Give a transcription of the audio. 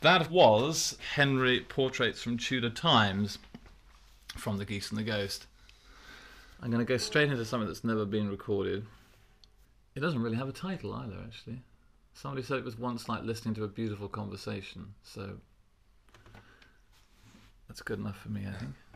That was Henry Portraits from Tudor Times from The Geese and the Ghost. I'm going to go straight into something that's never been recorded. It doesn't really have a title either, actually. Somebody said it was once like listening to a beautiful conversation, so that's good enough for me, I think.